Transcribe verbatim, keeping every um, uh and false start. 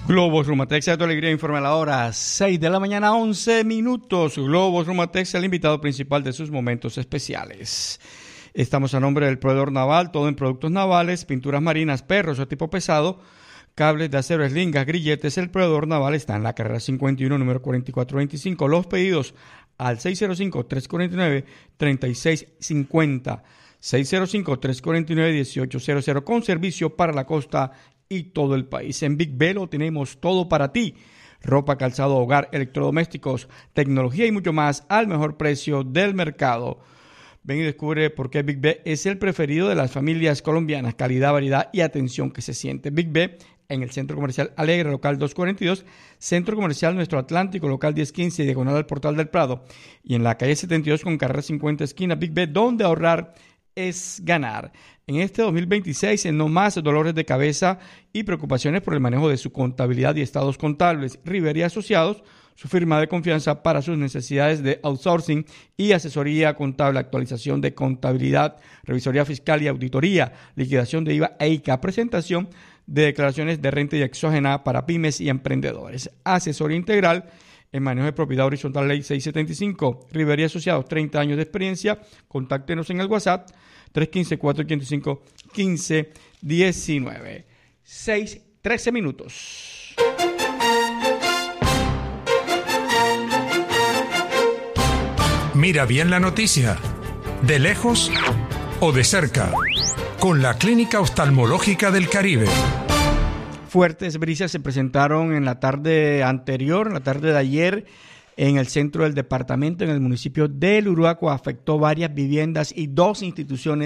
Globos Rumatex, de tu alegría, informa a la hora seis de la mañana, once minutos. Globos Rumatex, el invitado principal de sus momentos especiales. Estamos a nombre del proveedor naval, todo en productos navales, pinturas marinas, perros o tipo pesado, cables de acero, eslingas, grilletes. El proveedor naval está en la carrera cincuenta y uno, número cuarenta y cuatro veinticinco. Los pedidos al seis cero cinco, tres cuatro nueve, tres seis cinco cero. seis cero cinco, tres cuatro nueve, uno ocho cero cero, con servicio para la costa y todo el país. En Big B lo tenemos todo para ti. Ropa, calzado, hogar, electrodomésticos, tecnología y mucho más al mejor precio del mercado. Ven y descubre por qué Big B es el preferido de las familias colombianas. Calidad, variedad y atención que se siente. Big B en el Centro Comercial Alegre, local doscientos cuarenta y dos, Centro Comercial Nuestro Atlántico, local diez quince, diagonal al Portal del Prado. Y en la calle setenta y dos con carrera cincuenta, esquina Big B, donde ahorrar es ganar. En este dos mil veintiséis, en no más dolores de cabeza y preocupaciones por el manejo de su contabilidad y estados contables. Rivera y Asociados, su firma de confianza para sus necesidades de outsourcing y asesoría contable, actualización de contabilidad, revisoría fiscal y auditoría, liquidación de I V A e I C A, presentación de declaraciones de renta y exógena para pymes y emprendedores. Asesoría integral en manejo de propiedad horizontal, ley seiscientos setenta y cinco. Rivera y Asociados, treinta años de experiencia. Contáctenos en el WhatsApp tres uno cinco, cuatro ocho cinco, uno cinco uno nueve. seis, trece minutos. Mira bien la noticia, de lejos o de cerca, con la Clínica Oftalmológica del Caribe. Fuertes brisas se presentaron en la tarde anterior, en la tarde de ayer, en el centro del departamento, en el municipio de Uruaco. Afectó varias viviendas y dos instituciones